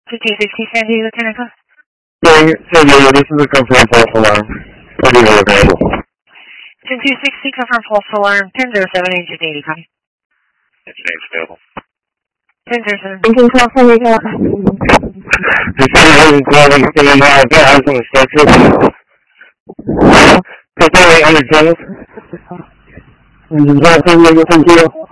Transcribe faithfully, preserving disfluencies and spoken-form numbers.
two two six San Diego, Lieutenant Call. Yeah, San Diego, this is a confirmed false alarm. What do you have available? two two six confirmed false alarm, ten zero seven, agent eighty, copy. Agent eighty available. ten zero seven. Agent call, San Diego. This is one calling saying uh, guys on the structure. Controlling under James. This is San Diego, thank you.